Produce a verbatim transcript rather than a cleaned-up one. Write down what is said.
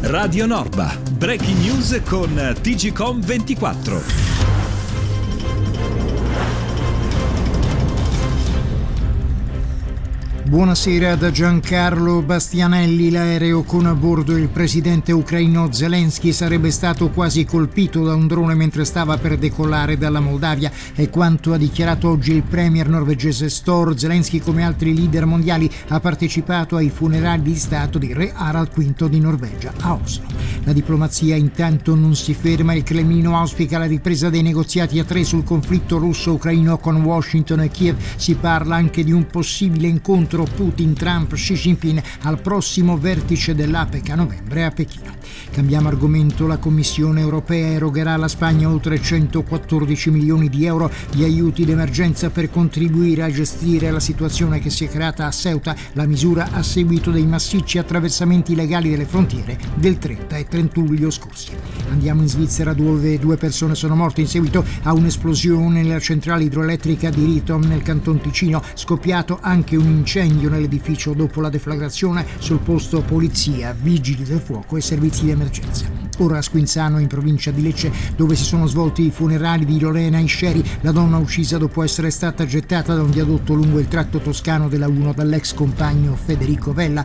Radio Norba, breaking news con T G Com ventiquattro. Buonasera da Giancarlo Bastianelli. L'aereo con a bordo il presidente ucraino Zelensky sarebbe stato quasi colpito da un drone mentre stava per decollare dalla Moldavia. È quanto ha dichiarato oggi il premier norvegese Støre. Zelensky, come altri leader mondiali, ha partecipato ai funerali di Stato di re Harald V di Norvegia a Oslo. La diplomazia intanto non si ferma. Il Cremlino auspica la ripresa dei negoziati a tre sul conflitto russo-ucraino con Washington e Kiev. Si parla anche di un possibile incontro Putin, Trump, Xi Jinping al prossimo vertice dell'APEC a novembre a Pechino. Cambiamo argomento. La Commissione europea erogherà alla Spagna oltre centoquattordici milioni di euro di aiuti d'emergenza per contribuire a gestire la situazione che si è creata a Ceuta. La misura a seguito dei massicci attraversamenti illegali delle frontiere del trenta e trentuno luglio scorsi. Andiamo in Svizzera, dove due persone sono morte in seguito a un'esplosione nella centrale idroelettrica di Ritom nel Canton Ticino. Scoppiato anche un incendio nell'edificio dopo la deflagrazione. Sul posto polizia, vigili del fuoco e servizi di emergenza. Ora a Squinzano, in provincia di Lecce, dove si sono svolti i funerali di Lorena Isceri, la donna uccisa dopo essere stata gettata da un viadotto lungo il tratto toscano della uno dall'ex compagno Federico Vella.